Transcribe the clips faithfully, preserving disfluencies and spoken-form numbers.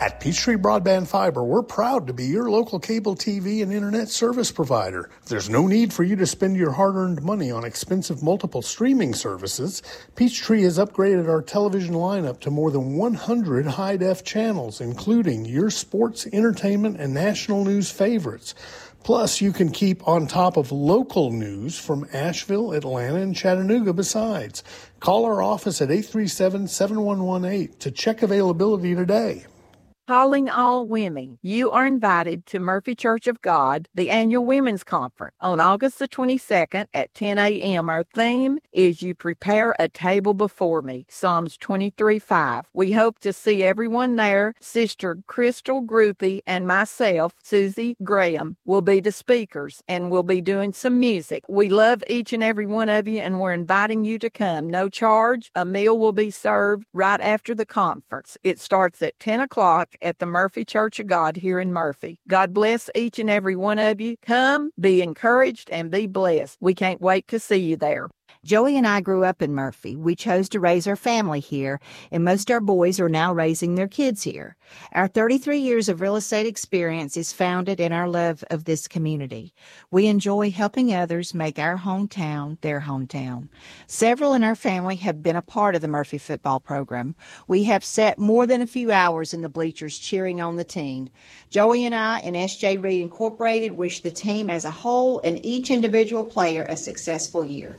At Peachtree Broadband Fiber, we're proud to be your local cable T V and internet service provider. There's no need for you to spend your hard-earned money on expensive multiple streaming services. Peachtree has upgraded our television lineup to more than one hundred high-def channels, including your sports, entertainment, and national news favorites. Plus, you can keep on top of local news from Asheville, Atlanta, and Chattanooga besides. Call our office at eight three seven, seven one one eight to check availability today. Calling all women, you are invited to Murphy Church of God, the annual women's conference, on August the twenty-second at ten a.m. Our theme is You Prepare a Table Before Me, Psalms twenty-three five. We hope to see everyone there. Sister Crystal Groupie and myself, Susie Graham, will be the speakers, and we'll be doing some music. We love each and every one of you, and we're inviting you to come. No charge. A meal will be served right after the conference. It starts at ten o'clock at the Murphy Church of God here in Murphy. God bless each and every one of you. Come, be encouraged, and be blessed. We can't wait to see you there. Joey and I grew up in Murphy. We chose to raise our family here, and most of our boys are now raising their kids here. Our thirty-three years of real estate experience is founded in our love of this community. We enjoy helping others make our hometown their hometown. Several in our family have been a part of the Murphy football program. We have sat more than a few hours in the bleachers cheering on the team. Joey and I and S J Reed Incorporated wish the team as a whole and each individual player a successful year.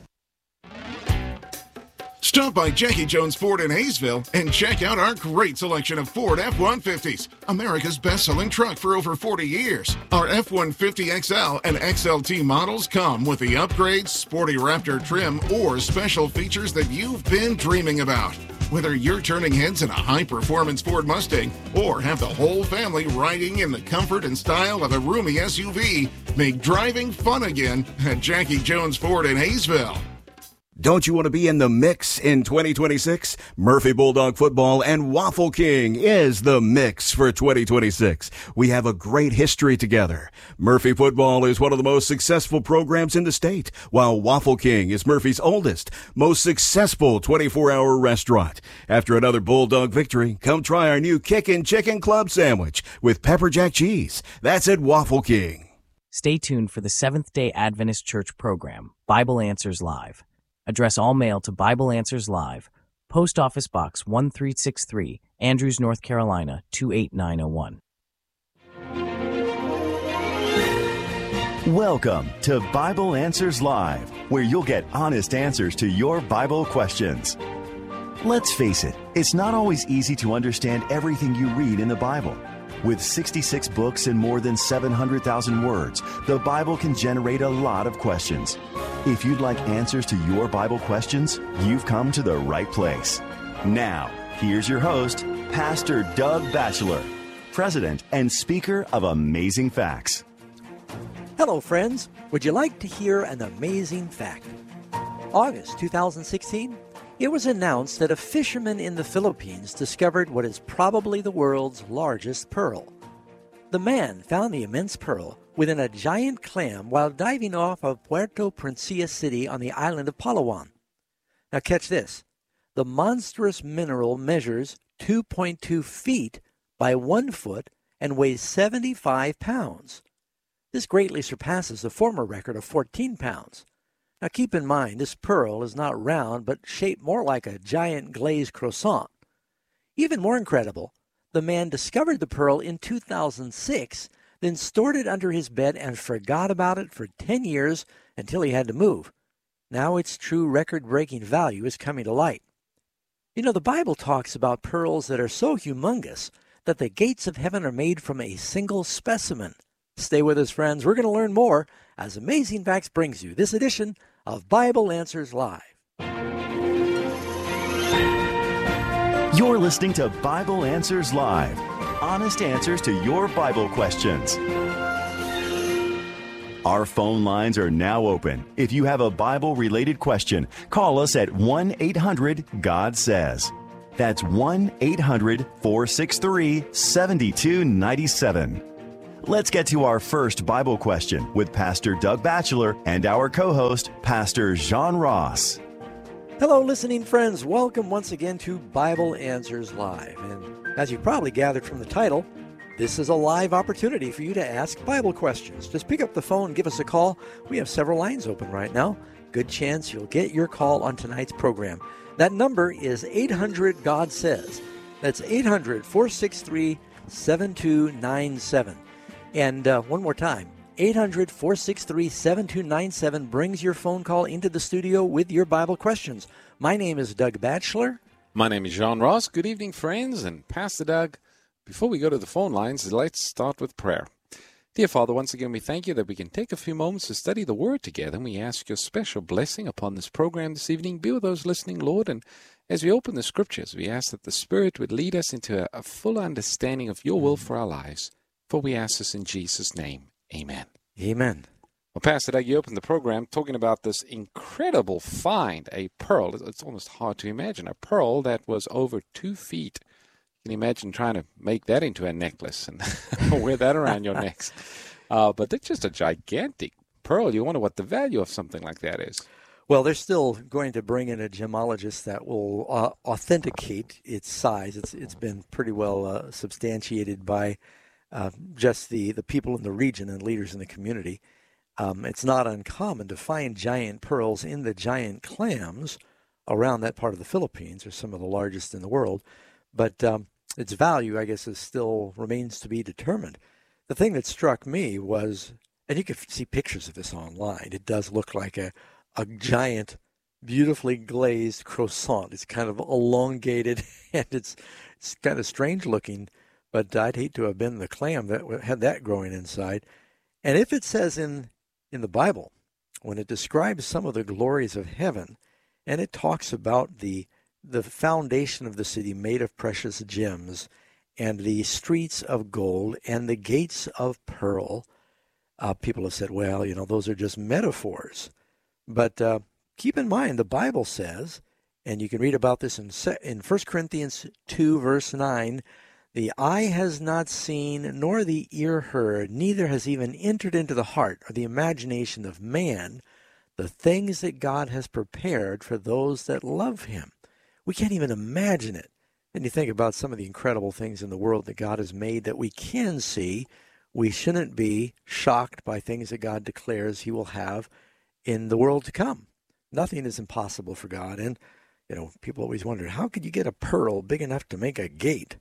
Stop by Jackie Jones Ford in Hayesville and check out our great selection of Ford F one fifties, America's best-selling truck for over forty years. Our F one fifty X L and X L T models come with the upgrades, sporty Raptor trim, or special features that you've been dreaming about. Whether you're turning heads in a high-performance Ford Mustang or have the whole family riding in the comfort and style of a roomy S U V, make driving fun again at Jackie Jones Ford in Hayesville. Don't you want to be in the mix in twenty twenty-six? Murphy Bulldog Football and Waffle King is the mix for twenty twenty-six. We have a great history together. Murphy Football is one of the most successful programs in the state, while Waffle King is Murphy's oldest, most successful twenty-four hour restaurant. After another Bulldog victory, come try our new Kickin' Chicken Club sandwich with pepper jack cheese. That's at Waffle King. Stay tuned for the Seventh-day Adventist Church program, Bible Answers Live. Address all mail to Bible Answers Live, Post Office Box one three six three, Andrews, North Carolina two eight nine zero one. Welcome to Bible Answers Live, where you'll get honest answers to your Bible questions. Let's face it, it's not always easy to understand everything you read in the Bible. With sixty-six books and more than seven hundred thousand words, the Bible can generate a lot of questions. If you'd like answers to your Bible questions, you've come to the right place. Now, here's your host, Pastor Doug Batchelor, President and Speaker of Amazing Facts. Hello, friends. Would you like to hear an amazing fact? August two thousand sixteen, it was announced that a fisherman in the Philippines discovered what is probably the world's largest pearl. The man found the immense pearl within a giant clam while diving off of Puerto Princesa City on the island of Palawan. Now catch this. The monstrous mineral measures two point two feet by one foot and weighs seventy-five pounds. This greatly surpasses the former record of fourteen pounds. Now keep in mind, this pearl is not round, but shaped more like a giant glazed croissant. Even more incredible, the man discovered the pearl in two thousand six, then stored it under his bed and forgot about it for ten years until he had to move. Now its true record-breaking value is coming to light. You know, the Bible talks about pearls that are so humongous that the gates of heaven are made from a single specimen. Stay with us, friends. We're going to learn more as Amazing Facts brings you this edition of Bible Answers Live. You're listening to Bible Answers Live, honest answers to your Bible questions. Our phone lines are now open. If you have a Bible-related question, call us at one eight hundred God says. That's one eight hundred four six three seven two nine seven. Let's get to our first Bible question with Pastor Doug Batchelor and our co-host, Pastor John Ross. Hello, listening friends. Welcome once again to Bible Answers Live. And as you probably gathered from the title, this is a live opportunity for you to ask Bible questions. Just pick up the phone, give us a call. We have several lines open right now. Good chance you'll get your call on tonight's program. That number is eight hundred God Says. That's eight hundred, four six three, seven two nine seven. And uh, one more time, eight hundred, four six three, seven two nine seven brings your phone call into the studio with your Bible questions. My name is Doug Batchelor. My name is John Ross. Good evening, friends. And Pastor Doug, before we go to the phone lines, let's start with prayer. Dear Father, once again, we thank you that we can take a few moments to study the Word together, and we ask your special blessing upon this program this evening. Be with those listening, Lord, and as we open the Scriptures, we ask that the Spirit would lead us into a, a full understanding of your will for our lives, for we ask this in Jesus' name. Amen. Amen. Well, Pastor Doug, you opened the program talking about this incredible find, a pearl. It's almost hard to imagine, a pearl that was over two feet. Can you imagine trying to make that into a necklace and wear that around your necks? Uh, but it's just a gigantic pearl. You wonder what the value of something like that is. Well, they're still going to bring in a gemologist that will uh, authenticate its size. It's It's been pretty well uh, substantiated by uh, just the, the people in the region and leaders in the community. Um, it's not uncommon to find giant pearls in the giant clams around that part of the Philippines. They're some of the largest in the world. But um, its value, I guess, is still remains to be determined. The thing that struck me was, and you can see pictures of this online, it does look like a, a giant, beautifully glazed croissant. It's kind of elongated, and it's it's kind of strange looking, but I'd hate to have been the clam that had that growing inside. And if it says in, in the Bible, when it describes some of the glories of heaven, and it talks about the the foundation of the city made of precious gems, and the streets of gold, and the gates of pearl. Uh, people have said, well, you know, those are just metaphors. But uh, keep in mind, the Bible says, and you can read about this in, in First Corinthians two, verse nine, the eye has not seen, nor the ear heard, neither has even entered into the heart or the imagination of man, the things that God has prepared for those that love him. We can't even imagine it. And you think about some of the incredible things in the world that God has made that we can see. We shouldn't be shocked by things that God declares he will have in the world to come. Nothing is impossible for God. And, you know, people always wonder, how could you get a pearl big enough to make a gate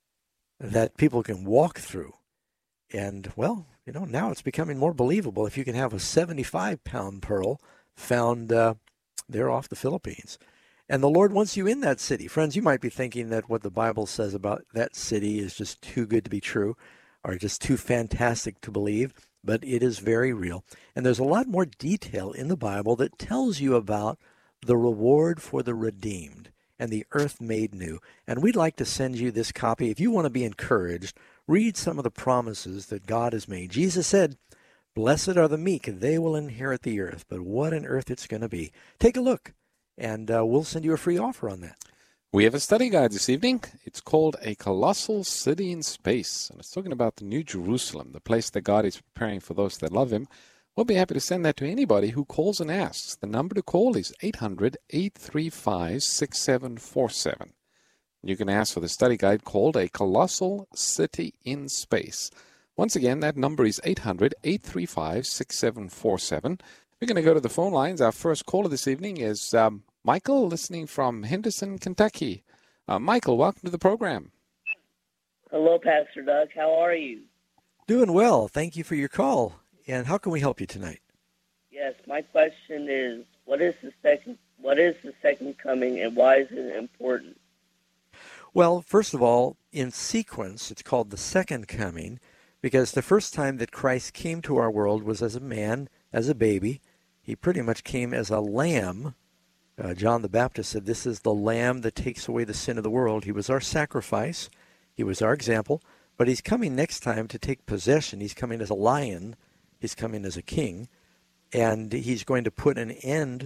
that people can walk through? And, well, you know, now it's becoming more believable if you can have a seventy-five pound pearl found uh, there off the Philippines. And the Lord wants you in that city. Friends, you might be thinking that what the Bible says about that city is just too good to be true or just too fantastic to believe, but it is very real. And there's a lot more detail in the Bible that tells you about the reward for the redeemed and the earth made new. And we'd like to send you this copy. If you want to be encouraged, read some of the promises that God has made. Jesus said, "Blessed are the meek, they will inherit the earth." But what an earth it's going to be. Take a look, and uh, we'll send you a free offer on that. We have a study guide this evening. It's called A Colossal City in Space, and it's talking about the New Jerusalem, the place that God is preparing for those that love him. We'll be happy to send that to anybody who calls and asks. The number to call is eight hundred, eight three five, six seven four seven. You can ask for the study guide called A Colossal City in Space. Once again, that number is eight hundred, eight three five, six seven four seven. We're going to go to the phone lines. Our first caller this evening is um, Michael, listening from Henderson, Kentucky. Uh, Michael, welcome to the program. Hello, Pastor Doug. How are you? Doing well. Thank you for your call. And how can we help you tonight? Yes, my question is, what is the second what is the second coming, and why is it important? Well, first of all, in sequence, it's called the second coming, because the first time that Christ came to our world was as a man, as a baby. He pretty much came as a lamb. Uh, John the Baptist said, "This is the lamb that takes away the sin of the world." He was our sacrifice. He was our example. But he's coming next time to take possession. He's coming as a lion. He's coming as a king. And he's going to put an end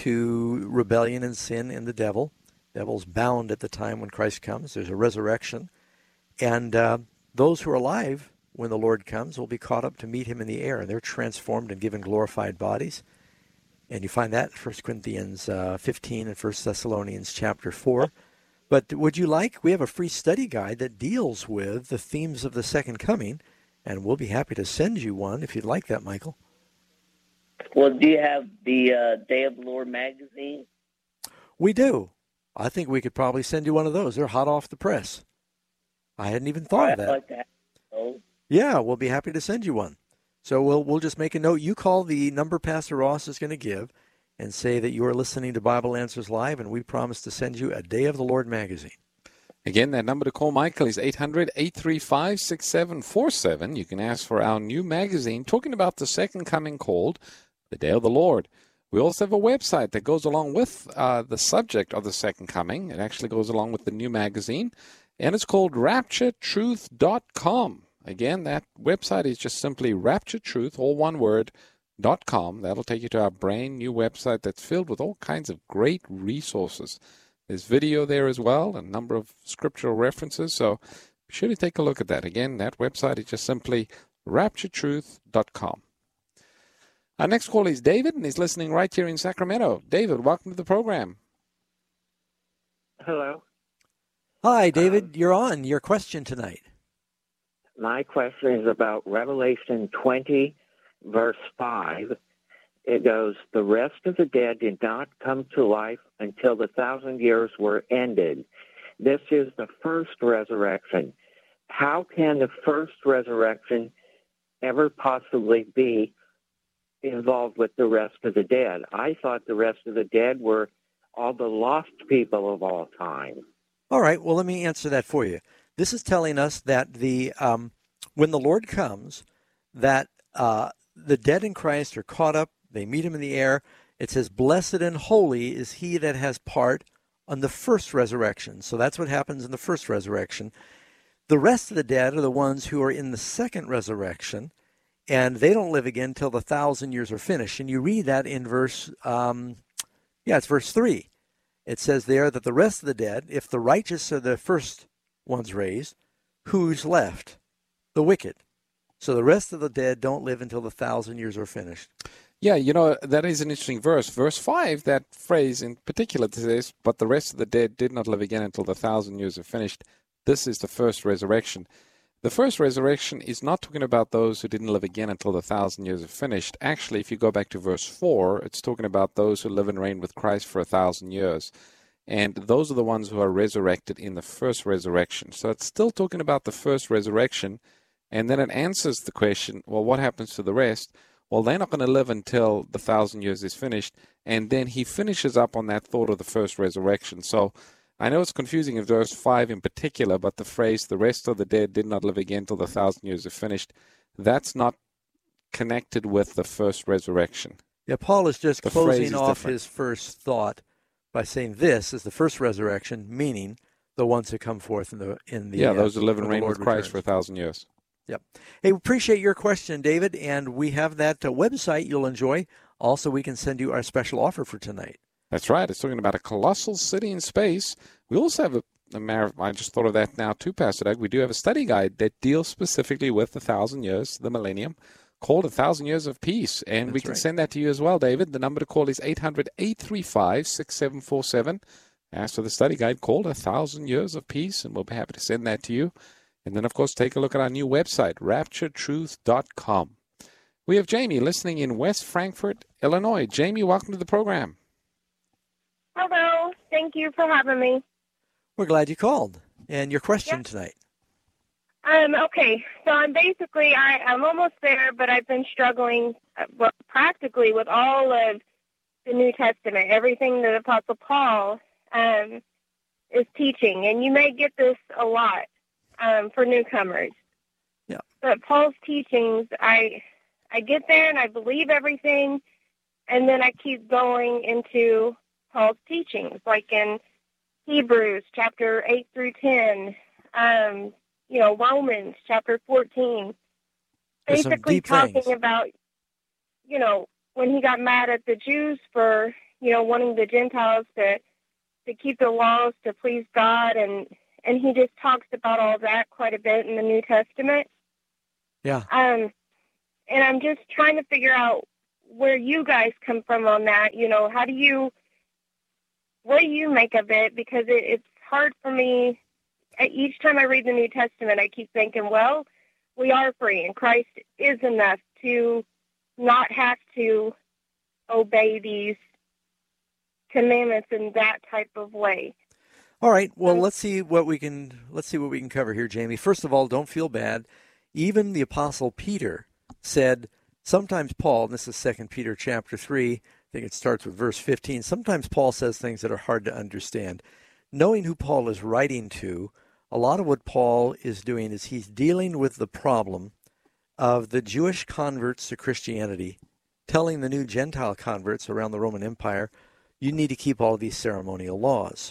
to rebellion and sin and the devil. The devil's bound at the time when Christ comes. There's a resurrection. And uh, those who are alive when the Lord comes will be caught up to meet him in the air. And they're transformed and given glorified bodies. And you find that in First Corinthians uh, fifteen and First Thessalonians chapter four. But would you like, we have a free study guide that deals with the themes of the second coming, and we'll be happy to send you one if you'd like that, Michael. Well, do you have the uh, Day of the Lord magazine? We do. I think we could probably send you one of those. They're hot off the press. I hadn't even thought of that. I'd like to have those. Yeah, we'll be happy to send you one. So we'll we'll just make a note. You call the number Pastor Ross is going to give and say that you are listening to Bible Answers Live, and we promise to send you a Day of the Lord magazine. Again, that number to call Michael is eight hundred, eight three five, six seven four seven. You can ask for our new magazine talking about the second coming called The Day of the Lord. We also have a website that goes along with uh, the subject of the second coming. It actually goes along with the new magazine, and it's called rapture truth dot com. Again, that website is just simply rapture truth, all one word, dot com. That'll take you to our brand new website that's filled with all kinds of great resources. There's video there as well, a number of scriptural references, so be sure to take a look at that. Again, that website is just simply rapture truth dot com. Our next call is David, and he's listening right here in Sacramento. David, welcome to the program. Hello. Hi, David. Um, You're on. Your question tonight. My question is about Revelation twenty, verse five. It goes, the rest of the dead did not come to life until the thousand years were ended. This is the first resurrection. How can the first resurrection ever possibly be involved with the rest of the dead? I thought the rest of the dead were all the lost people of all time. All right, well, let me answer that for you. This is telling us that the um, when the Lord comes, that uh, the dead in Christ are caught up, they meet him in the air. It says, blessed and holy is he that has part on the first resurrection. So that's what happens in the first resurrection. The rest of the dead are the ones who are in the second resurrection, and they don't live again till the thousand years are finished. And you read that in verse, um, yeah, it's verse three. It says there that the rest of the dead, if the righteous are the first ones raised, who's left? The wicked. So the rest of the dead don't live until the thousand years are finished. Yeah, you know, that is an interesting verse. Verse five, that phrase in particular says, but the rest of the dead did not live again until the thousand years are finished. This is the first resurrection. The first resurrection is not talking about those who didn't live again until the thousand years are finished. Actually, if you go back to verse four, it's talking about those who live and reign with Christ for a thousand years. And those are the ones who are resurrected in the first resurrection. So it's still talking about the first resurrection. And then it answers the question, well, what happens to the rest? Well, they're not going to live until the thousand years is finished. And then he finishes up on that thought of the first resurrection. So I know it's confusing in verse five in particular, but the phrase, the rest of the dead did not live again till the thousand years are finished, that's not connected with the first resurrection. Yeah, Paul is just the closing is off different. his first thought by saying this is the first resurrection, meaning the ones who come forth in the in the yeah, uh, those who live and reign with Christ returns. for a thousand years. Yep. Hey, we appreciate your question, David, and we have that uh, website you'll enjoy. Also, we can send you our special offer for tonight. That's right. It's talking about a colossal city in space. We also have a, a mar- I just thought of that now too, Pastor Doug. We do have a study guide that deals specifically with the thousand years, the millennium, called A Thousand Years of Peace. And That's we can right. send that to you as well, David. The number to call is eight hundred, eight three five, six seven four seven. Ask for the study guide called A Thousand Years of Peace, and we'll be happy to send that to you. And then, of course, take a look at our new website, rapture truth dot com. We have Jamie listening in West Frankfort, Illinois. Jamie, welcome to the program. Hello. Thank you for having me. We're glad you called. And your question Yep. tonight. Um, okay, so I'm basically, I, I'm almost there, but I've been struggling uh, well, practically with all of the New Testament, everything that Apostle Paul um, is teaching. And you may get this a lot um, for newcomers. Yeah. But Paul's teachings, I, I get there and I believe everything, and then I keep going into Paul's teachings, like in Hebrews chapter eight through ten, um, you know, Romans chapter fourteen, There's some basically deep talking things. about, you know, when he got mad at the Jews for, you know, wanting the Gentiles to to keep the laws to please God, and and he just talks about all that quite a bit in the New Testament. Yeah. Um, and I'm just trying to figure out where you guys come from on that. You know, how do you, what do you make of it? Because it, it's hard for me. Each time I read the New Testament, I keep thinking, well, we are free, and Christ is enough to not have to obey these commandments in that type of way. All right. Well, let's see what we can let's see what we can cover here, Jamie. First of all, don't feel bad. Even the Apostle Peter said, sometimes Paul, and this is Second Peter chapter three, I think it starts with verse fifteen, sometimes Paul says things that are hard to understand. Knowing who Paul is writing to, a lot of what Paul is doing is he's dealing with the problem of the Jewish converts to Christianity, telling the new Gentile converts around the Roman Empire, you need to keep all of these ceremonial laws.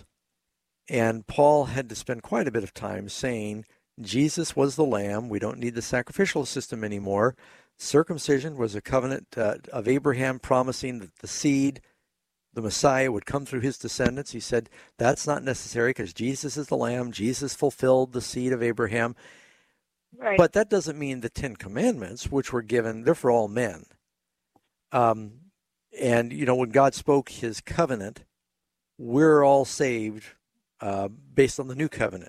And Paul had to spend quite a bit of time saying, Jesus was the Lamb. We don't need the sacrificial system anymore. Circumcision was a covenant uh, of Abraham promising that the seed, the Messiah, would come through his descendants. He said, that's not necessary because Jesus is the Lamb. Jesus fulfilled the seed of Abraham. Right. But that doesn't mean the Ten Commandments, which were given, they're for all men. Um, and, you know, when God spoke his covenant, we're all saved uh, based on the new covenant.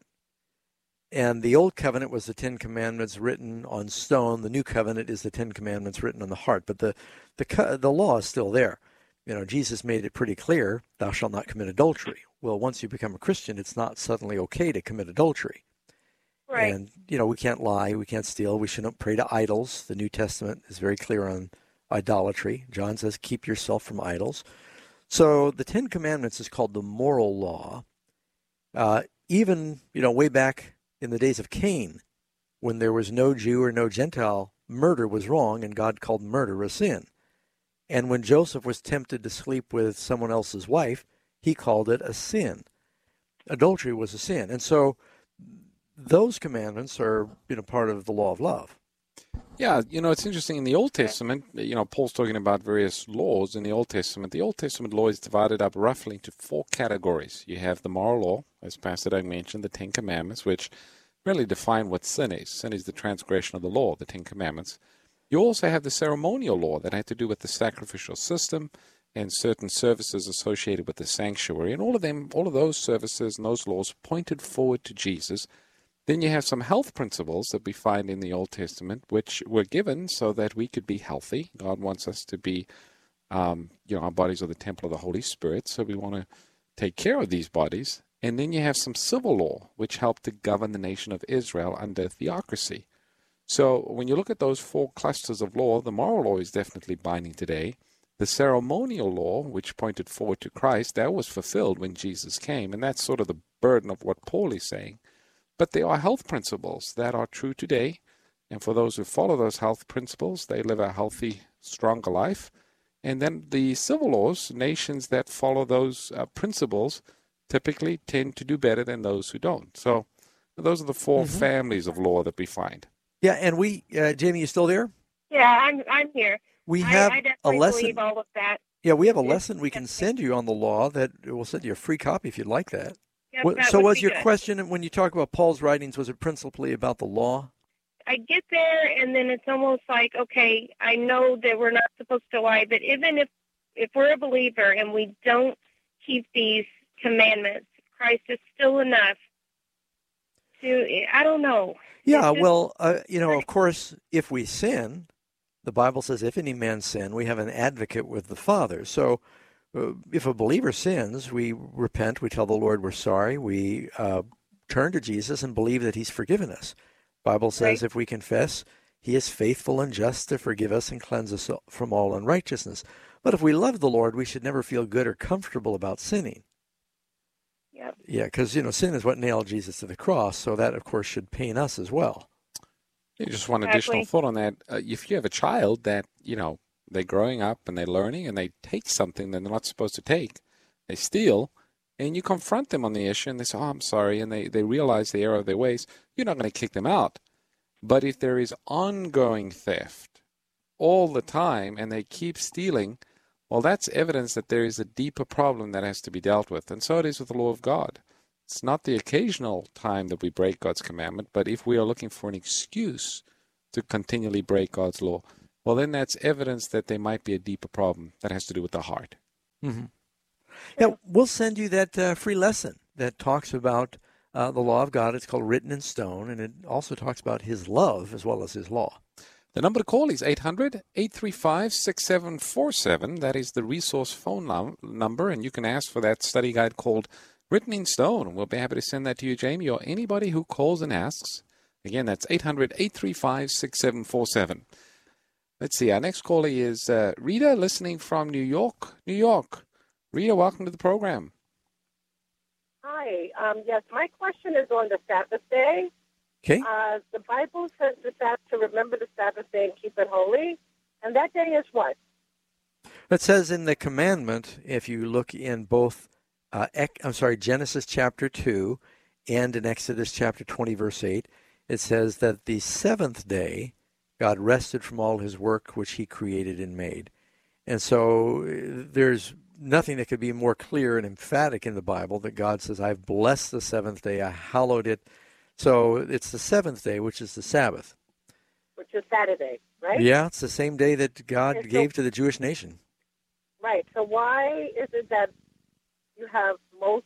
And the old covenant was the Ten Commandments written on stone. The new covenant is the Ten Commandments written on the heart. But the the the law is still there. You know, Jesus made it pretty clear, thou shalt not commit adultery. Well, once you become a Christian, it's not suddenly okay to commit adultery. Right. And, you know, we can't lie, we can't steal, we shouldn't pray to idols. The New Testament is very clear on idolatry. John says, keep yourself from idols. So the Ten Commandments is called the moral law. Uh, even, you know, way back in the days of Cain, when there was no Jew or no Gentile, murder was wrong, and God called murder a sin. And when Joseph was tempted to sleep with someone else's wife, he called it a sin. Adultery was a sin. And so those commandments are, you know, part of the law of love. Yeah, you know, it's interesting. In the Old Testament, you know, Paul's talking about various laws in the Old Testament. The Old Testament law is divided up roughly into four categories. You have the moral law, as Pastor Doug mentioned, the Ten Commandments, which really define what sin is. Sin is the transgression of the law, the Ten Commandments. You also have the ceremonial law that had to do with the sacrificial system and certain services associated with the sanctuary. And all of them, all of those services and those laws pointed forward to Jesus. Then you have some health principles that we find in the Old Testament, which were given so that we could be healthy. God wants us to be, um, you know, our bodies are the temple of the Holy Spirit, so we want to take care of these bodies. And then you have some civil law, which helped to govern the nation of Israel under theocracy. So when you look at those four clusters of law, the moral law is definitely binding today. The ceremonial law, which pointed forward to Christ, that was fulfilled when Jesus came, and that's sort of the burden of what Paul is saying. But there are health principles that are true today, and for those who follow those health principles, they live a healthy, stronger life. And then the civil laws, nations that follow those uh, principles typically tend to do better than those who don't. So those are the four mm-hmm. families of law that we find. Yeah, and we, uh, Jamie, you still there? Yeah, I'm I'm here. We have I, I definitely a lesson. believe all of that. Yeah, we have a lesson we can send you on the law that we'll send you a free copy if you'd like that. Yep, what, that so was your good. question, when you talk about Paul's writings, was it principally about the law? I get there, and then it's almost like, okay, I know that we're not supposed to lie, but even if, if we're a believer and we don't keep these commandments, Christ is still enough to, I don't know. Yeah, just, well, uh, you know, of course, if we sin, the Bible says, if any man sin, we have an advocate with the Father. So uh, if a believer sins, we repent, we tell the Lord we're sorry, we uh, turn to Jesus and believe that he's forgiven us. The Bible says right. if we confess, he is faithful and just to forgive us and cleanse us from all unrighteousness. But if we love the Lord, we should never feel good or comfortable about sinning. Yep. Yeah, because, you know, sin is what nailed Jesus to the cross, so that, of course, should pain us as well. Yeah, just one exactly. additional thought on that. Uh, if you have a child that, you know, they're growing up and they're learning and they take something that they're not supposed to take, they steal, and you confront them on the issue and they say, oh, I'm sorry, and they, they realize the error of their ways, you're not going to kick them out. But if there is ongoing theft all the time and they keep stealing, well, that's evidence that there is a deeper problem that has to be dealt with. And so it is with the law of God. It's not the occasional time that we break God's commandment, but if we are looking for an excuse to continually break God's law, well, then that's evidence that there might be a deeper problem that has to do with the heart. Mm-hmm. Yeah, we'll send you that uh, free lesson that talks about uh, the law of God. It's called Written in Stone, and it also talks about his love as well as his law. The number to call is eight hundred, eight three five, six seven four seven. That is the resource phone num- number, and you can ask for that study guide called Written in Stone. We'll be happy to send that to you, Jamie, or anybody who calls and asks. Again, that's eight hundred, eight three five, six seven four seven. Let's see, our next caller is uh, Rita, listening from New York, New York. Rita, welcome to the program. Hi. Um, yes, my question is on the Sabbath day. Okay. Uh, the Bible says the Sabbath, to remember the Sabbath day and keep it holy. And that day is what? It says in the commandment, if you look in both, uh, ec- I'm sorry, Genesis chapter two and in Exodus chapter twenty, verse eight, it says that the seventh day God rested from all his work which he created and made. And so there's nothing that could be more clear and emphatic in the Bible that God says, I've blessed the seventh day, I hallowed it. So it's the seventh day, which is the Sabbath. Which is Saturday, right? Yeah, it's the same day that God Okay, so- gave to the Jewish nation. Right. So why is it that you have most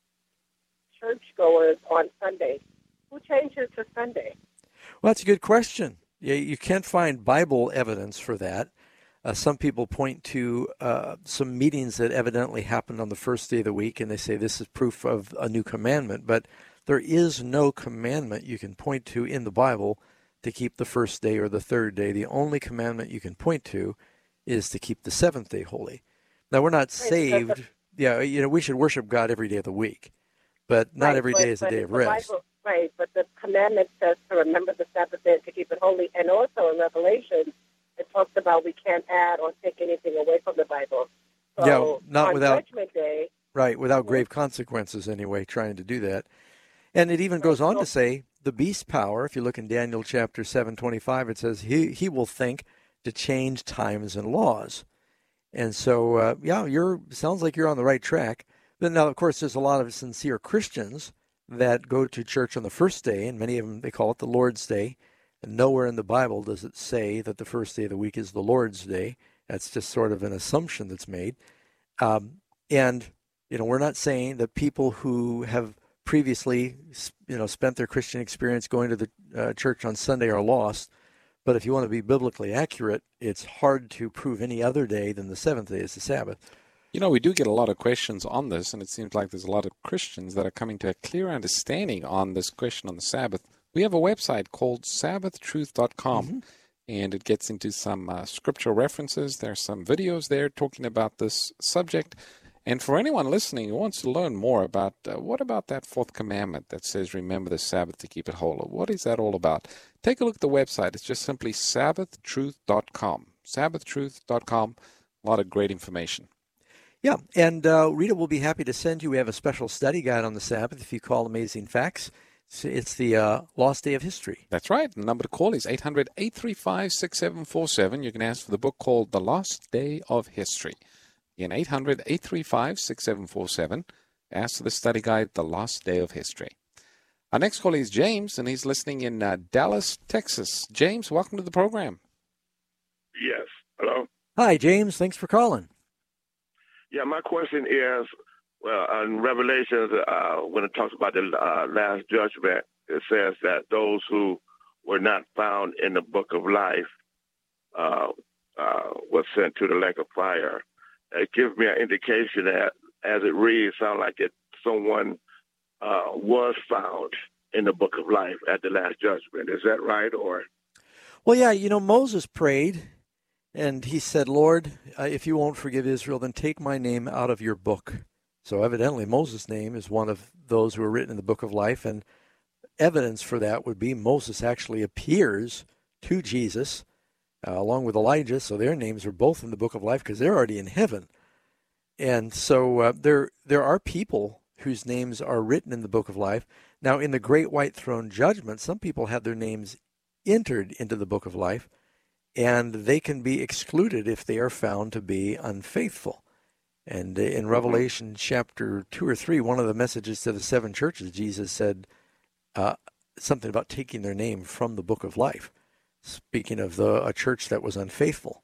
churchgoers on Sunday? Who changed it to Sunday? Well, that's a good question. You, you can't find Bible evidence for that. Uh, some people point to uh, some meetings that evidently happened on the first day of the week, and they say this is proof of a new commandment. But there is no commandment you can point to in the Bible to keep the first day or the third day. The only commandment you can point to is to keep the seventh day holy. Now, we're not saved. Yeah, you know, we should worship God every day of the week, but not Right, every but- day is a but day of the rest. Bible- right, but the commandment says to remember the Sabbath day and to keep it holy. And also in Revelation, it talks about we can't add or take anything away from the Bible. So Yeah, not on without- Judgment Day, Right, without grave consequences anyway, trying to do that. And it even goes on to say the beast power, if you look in Daniel chapter seven twenty-five, it says he, he will think to change times and laws. And so, uh, yeah, you're sounds like you're on the right track. But now, of course, there's a lot of sincere Christians that go to church on the first day, and many of them, they call it the Lord's Day. And nowhere in the Bible does it say that the first day of the week is the Lord's Day. That's just sort of an assumption that's made. Um, and, you know, we're not saying that people who have previously, you know, spent their Christian experience going to the uh, church on Sunday are lost. But if you want to be biblically accurate, it's hard to prove any other day than the seventh day is the Sabbath. You know, we do get a lot of questions on this, and it seems like there's a lot of Christians that are coming to a clear understanding on this question on the Sabbath. We have a website called sabbath truth dot com, mm-hmm. and it gets into some uh, scriptural references. There are some videos there talking about this subject. And for anyone listening who wants to learn more about uh, what about that fourth commandment that says, remember the Sabbath to keep it holy? What is that all about? Take a look at the website. It's just simply sabbath truth dot com. sabbath truth dot com. A lot of great information. Yeah, and uh, Rita will be happy to send you. We have a special study guide on the Sabbath if you call Amazing Facts. It's, it's the uh, Lost Day of History. That's right. The number to call is eight hundred, eight three five, six seven four seven. You can ask for the book called The Lost Day of History. Again, eight hundred, eight three five, six seven four seven. Ask for the study guide, The Lost Day of History. Our next caller is James, and he's listening in uh, Dallas, Texas. James, welcome to the program. Yes. Hello? Hi, James. Thanks for calling. Yeah, my question is, well, in Revelations, uh, when it talks about the uh, last judgment, it says that those who were not found in the book of life uh, uh, were sent to the lake of fire. It gives me an indication that, as it reads, sounds like it someone uh, was found in the book of life at the last judgment. Is that right? Or Well, yeah, you know, Moses prayed, and he said, Lord, uh, if you won't forgive Israel, then take my name out of your book. So evidently Moses' name is one of those who are written in the book of life, and evidence for that would be Moses actually appears to Jesus uh, along with Elijah, so their names are both in the book of life because they're already in heaven. And so uh, there there are people whose names are written in the book of life. Now, in the great white throne judgment, some people have their names entered into the book of life, and they can be excluded if they are found to be unfaithful. And in Revelation chapter two or three, one of the messages to the seven churches, Jesus said uh, something about taking their name from the book of life. speaking of the a church that was unfaithful.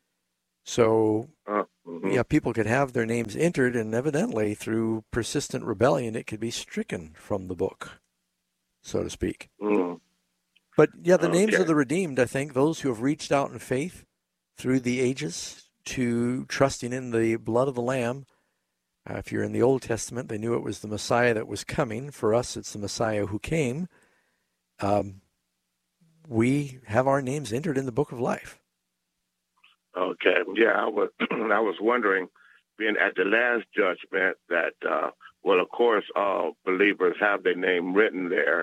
So, uh, mm-hmm. yeah, people could have their names entered, and evidently through persistent rebellion, it could be stricken from the book, so to speak. Mm-hmm. But, yeah, the names okay. of the redeemed, I think, those who have reached out in faith through the ages to trusting in the blood of the Lamb. Uh, if you're in the Old Testament, they knew it was the Messiah that was coming. For us, it's the Messiah who came. Um, we have our names entered in the book of life. Okay. Yeah, I was I was wondering, being at the last judgment, that, uh, well, of course, all believers have their name written there.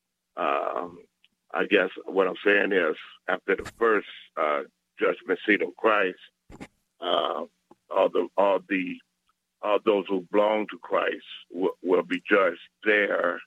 Um, I guess what I'm saying is, after the first uh, judgment seat of Christ, uh, all the all the all those who belong to Christ will, will be judged there,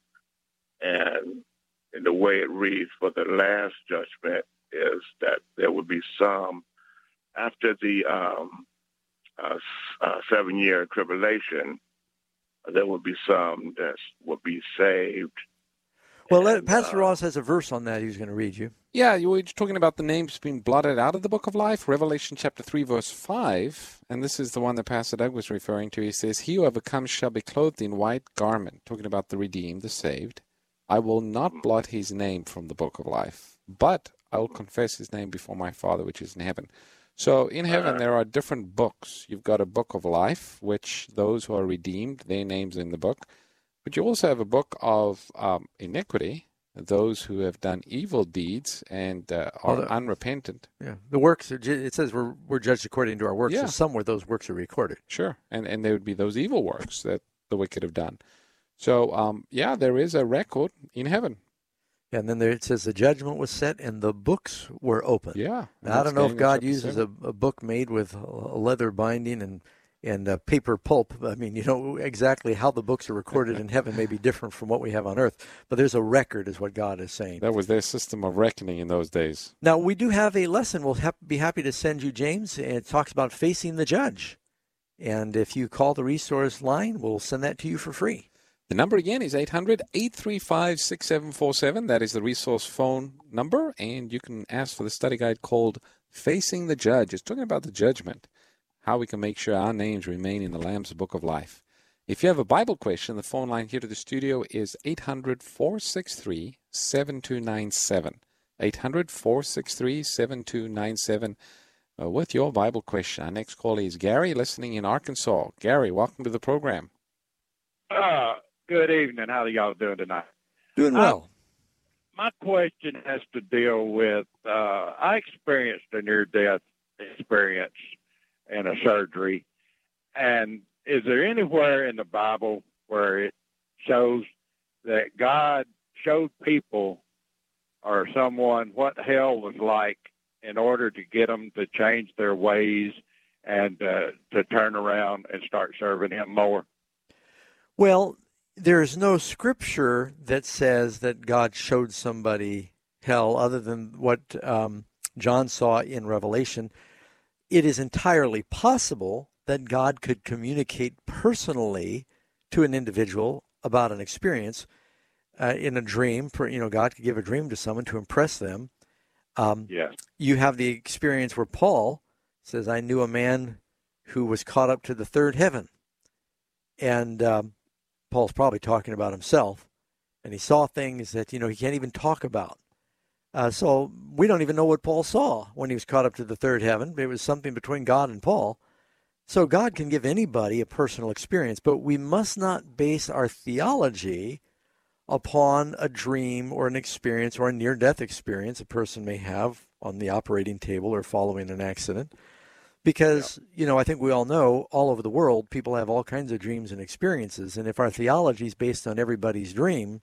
and in the way it reads for the last judgment is that there will be some after the um, uh, uh, seven-year tribulation. There will be some that will be saved. Well, and, Pastor uh, Ross has a verse on that he was going to read you. Yeah, you were talking about the names being blotted out of the book of life, Revelation chapter three, verse five, and this is the one that Pastor Doug was referring to. He says, "He who overcomes shall be clothed in white garment," talking about the redeemed, the saved. "I will not blot his name from the book of life, but I will confess his name before my Father which is in heaven." So in heaven there are different books. You've got a book of life, which those who are redeemed, their names in the book. But you also have a book of um, iniquity, those who have done evil deeds and uh, are well, the, unrepentant. Yeah, the works, are, it says we're we're judged according to our works, yeah. so somewhere those works are recorded. Sure, and, and there would be those evil works that the wicked have done. So, um, yeah, there is a record in heaven. Yeah, and then there it says the judgment was set and the books were open. Yeah. Now, I don't know if God uses a, a book made with a leather binding and and uh, paper pulp. I mean, you know, exactly how the books are recorded in heaven may be different from what we have on earth, but there's a record is what God is saying. That was their system of reckoning in those days. Now, we do have a lesson we'll ha- be happy to send you, James, and it talks about facing the judge. And if you call the resource line, we'll send that to you for free. The number again is eight hundred, eight three five, six seven four seven. That is the resource phone number, and you can ask for the study guide called Facing the Judge. It's talking about the judgment, how we can make sure our names remain in the Lamb's Book of Life. If you have a Bible question, the phone line here to the studio is eight hundred, four six three, seven two nine seven. eight hundred, four six three, seven two nine seven uh, with your Bible question. Our next caller is Gary, listening in Arkansas. Gary, welcome to the program. Uh, good evening. How are y'all doing tonight? Doing well. Uh, my question has to deal with, uh, I experienced a near-death experience in a surgery. And is there anywhere in the Bible where it shows that God showed people or someone what hell was like in order to get them to change their ways and uh, to turn around and start serving him more? Well, there is no scripture that says that God showed somebody hell other than what um, John saw in Revelation. It is entirely possible that God could communicate personally to an individual about an experience uh, in a dream. For, you know, God could give a dream to someone to impress them. Um, yes. You have the experience where Paul says, "I knew a man who was caught up to the third heaven." And um, Paul's probably talking about himself, and he saw things that, you know, he can't even talk about. Uh, so we don't even know what Paul saw when he was caught up to the third heaven. It was something between God and Paul. So God can give anybody a personal experience, but we must not base our theology upon a dream or an experience or a near-death experience a person may have on the operating table or following an accident. Because, yeah. you know, I think we all know all over the world, people have all kinds of dreams and experiences. And if our theology is based on everybody's dream,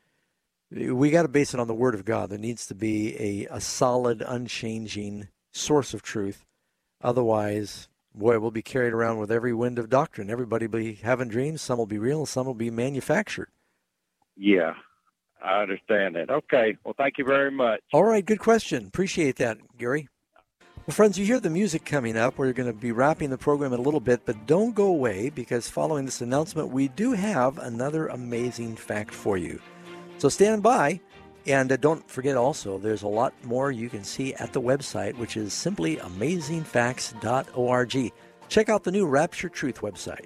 we got to base it on the Word of God. There needs to be a, a solid, unchanging source of truth. Otherwise, boy, we'll be carried around with every wind of doctrine. Everybody will be having dreams. Some will be real, some will be manufactured. Yeah, I understand that. Okay, well, thank you very much. All right, good question. Appreciate that, Gary. Well, friends, you hear the music coming up. We're going to be wrapping the program in a little bit, but don't go away, because following this announcement, we do have another amazing fact for you. So stand by. And uh, don't forget also, there's a lot more you can see at the website, which is simply amazing facts dot org. Check out the new Rapture Truth website.